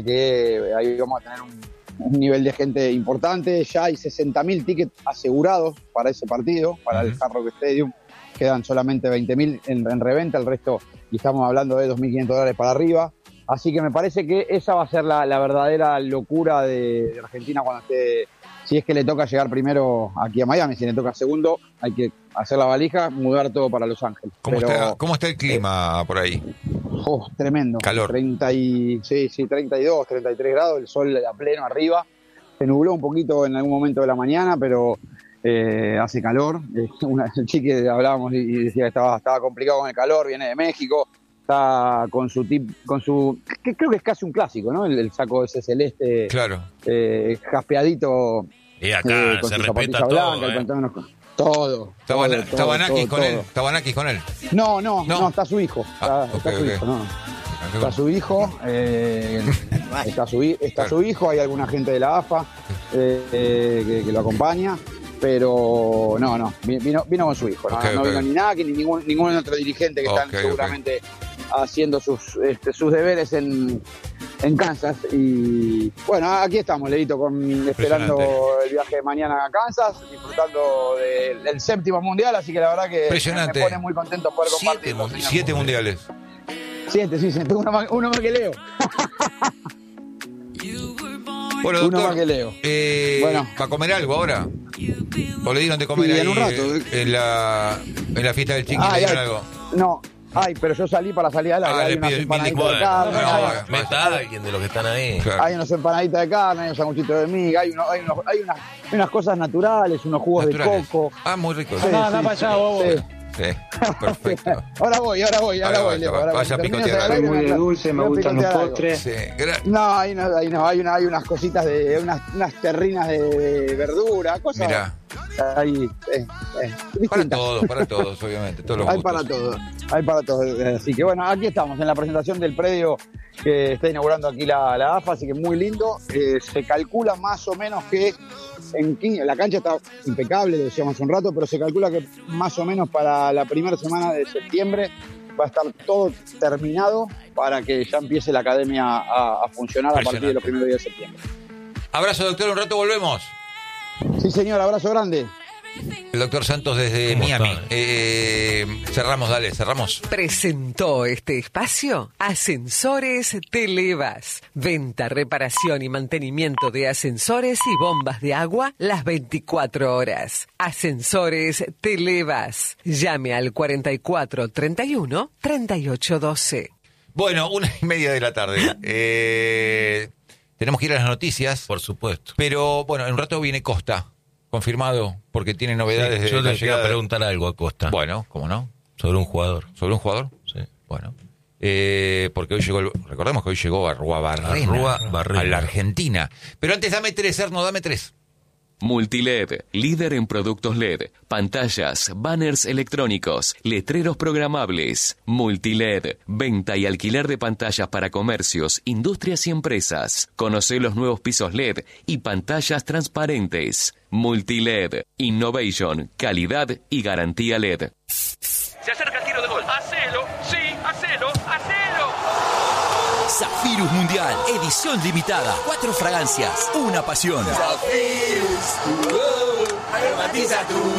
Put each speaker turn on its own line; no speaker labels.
que ahí vamos a tener un nivel de gente importante. Ya hay 60.000 tickets asegurados para ese partido, para el Hard Rock Stadium. Quedan solamente 20.000 en reventa, el resto, y estamos hablando de $2.500 para arriba. Así que me parece que esa va a ser la verdadera locura de Argentina cuando esté, si es que le toca llegar primero aquí a Miami. Si le toca segundo, hay que hacer la valija, mudar todo para Los Ángeles.
¿Cómo está el clima por ahí?
Tremendo.
Calor.
32, 33 grados, el sol a pleno arriba. Se nubló un poquito en algún momento de la mañana, pero hace calor. El chique hablábamos y decía que estaba complicado con el calor, viene de México, está con su que creo que es casi un clásico, ¿no? El saco ese celeste,
claro,
Y
jaspeadito,
acá
con
se
su
respeta
zapatilla
todo,
blanca, el pantalón todo.
¿Tabanakis con
todo.
él? ¿Tabanakis con él?
No, está su hijo. Está su hijo, no. Está su hijo, está su hijo, hay alguna gente de la AFA que lo acompaña, pero no, vino con su hijo, no vino ni Naki ni ningún otro dirigente que están seguramente haciendo sus deberes en Kansas. Y bueno, aquí estamos, Leito, esperando el viaje de mañana a Kansas, disfrutando del 7º mundial, así que la verdad que me pone muy contento poder compartir.
7 mundiales.
7, sí, uno más que Leo.
Bueno, doctor,
uno más que Leo.
Bueno, ¿va a comer algo ahora? ¿O le dieron de comer ahí
en un rato,
en la fiesta del Chiqui? ¿Le dieron algo?
No. Pero yo salí para salir al aire. Hay unas empanaditas de carne.
Meta a alguien de los que están ahí.
Claro. Hay unas empanaditas de carne, hay unos sanguchitos de miga, hay unas cosas naturales, unos jugos de coco.
Muy rico.
Sí, para allá, bobo.
Sí, perfecto.
Ahora voy, Leo.
Vaya a picotear algo.
Muy de dulce, me gustan los postres.
Sí,
no, hay unas cositas unas terrinas de verdura, cosas.
Mirá.
Ahí,
para todos, obviamente. Todos los
hay para todos. Así que bueno, aquí estamos en la presentación del predio que está inaugurando aquí la AFA, así que muy lindo. Se calcula más o menos que la cancha está impecable, lo decíamos hace un rato, pero se calcula que más o menos para la primera semana de septiembre va a estar todo terminado para que ya empiece la academia a funcionar a partir de los primeros días de septiembre.
Abrazo, doctor, un rato volvemos.
Sí, señor, abrazo grande.
El doctor Santos desde Miami. Cerramos.
Presentó este espacio Ascensores Televas. Venta, reparación y mantenimiento de ascensores y bombas de agua las 24 horas. Ascensores Televas. Llame al 4431 3812.
Bueno, 1:30 de la tarde. Tenemos que ir a las noticias.
Por supuesto.
Pero bueno, en un rato viene Costa. Confirmado, porque tiene novedades.
Yo le quería preguntar algo a Costa.
Bueno, ¿cómo no?
¿Sobre un jugador?
¿Sobre un jugador?
Sí.
Bueno. Porque hoy recordemos que hoy llegó Arruabarrena a la Argentina. Pero antes dame 3, Erno, dame 3.
Multiled, líder en productos LED, pantallas, banners electrónicos, letreros programables. Multiled, venta y alquiler de pantallas para comercios, industrias y empresas. Conoce los nuevos pisos LED y pantallas transparentes. Multiled, innovation, calidad y garantía LED.
Se acerca el tiro de gol. ¡Hacelo! ¡Sí! ¡Hacelo! ¡Hacelo!
Zafirus Mundial, edición limitada. 4 fragancias, una pasión.
Zafirus, aromatiza tu